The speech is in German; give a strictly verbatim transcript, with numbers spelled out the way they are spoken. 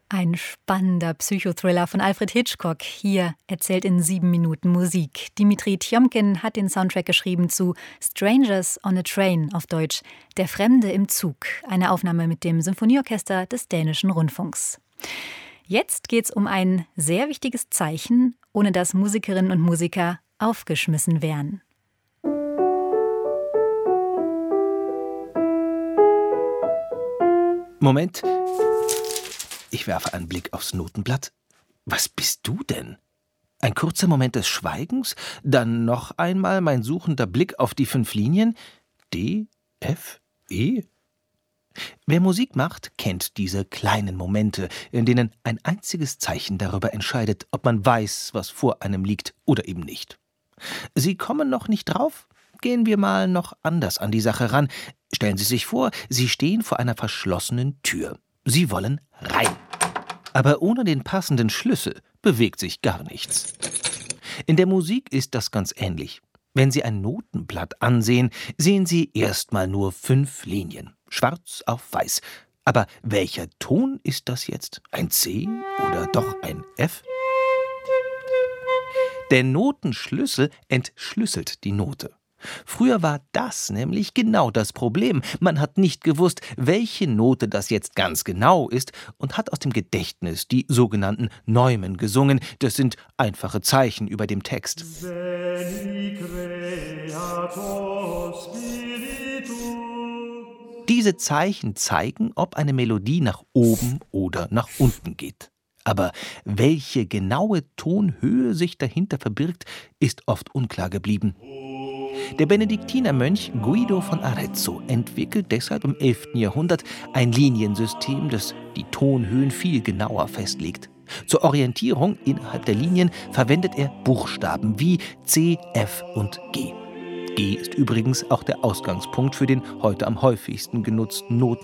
Ein spannender Psychothriller von Alfred Hitchcock, hier erzählt in sieben Minuten Musik. Dimitri Tjomkin hat den Soundtrack geschrieben zu Strangers on a Train auf Deutsch, Der Fremde im Zug, eine Aufnahme mit dem Symphonieorchester des Dänischen Rundfunks. Jetzt geht's um ein sehr wichtiges Zeichen, ohne das Musikerinnen und Musiker aufgeschmissen wären. Moment. Ich werfe einen Blick aufs Notenblatt. Was bist du denn? Ein kurzer Moment des Schweigens, dann noch einmal mein suchender Blick auf die fünf Linien. D, F, E. Wer Musik macht, kennt diese kleinen Momente, in denen ein einziges Zeichen darüber entscheidet, ob man weiß, was vor einem liegt oder eben nicht. Sie kommen noch nicht drauf? Gehen wir mal noch anders an die Sache ran. Stellen Sie sich vor, Sie stehen vor einer verschlossenen Tür. Sie wollen rein. Aber ohne den passenden Schlüssel bewegt sich gar nichts. In der Musik ist das ganz ähnlich. Wenn Sie ein Notenblatt ansehen, sehen Sie erstmal nur fünf Linien, schwarz auf weiß. Aber welcher Ton ist das jetzt? Ein C oder doch ein F? Der Notenschlüssel entschlüsselt die Note. Früher war das nämlich genau das Problem. Man hat nicht gewusst, welche Note das jetzt ganz genau ist und hat aus dem Gedächtnis die sogenannten Neumen gesungen. Das sind einfache Zeichen über dem Text. Diese Zeichen zeigen, ob eine Melodie nach oben oder nach unten geht. Aber welche genaue Tonhöhe sich dahinter verbirgt, ist oft unklar geblieben. Der Benediktinermönch Guido von Arezzo entwickelt deshalb im elften Jahrhundert ein Liniensystem, das die Tonhöhen viel genauer festlegt. Zur Orientierung innerhalb der Linien verwendet er Buchstaben wie C, F und G. G ist übrigens auch der Ausgangspunkt für den heute am häufigsten genutzten Noten